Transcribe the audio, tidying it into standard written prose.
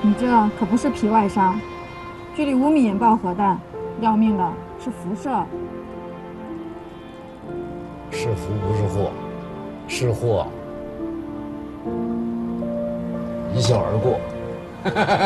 你这可不是皮外伤，距离5米引爆核弹，要命的是辐射。 是福不是祸，是祸一笑而过。